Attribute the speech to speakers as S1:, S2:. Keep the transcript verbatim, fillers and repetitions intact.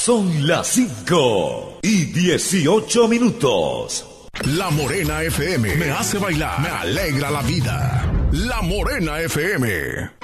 S1: Son las cinco y dieciocho minutos.
S2: La Morena F M me hace bailar, me alegra la vida. La Morena F M.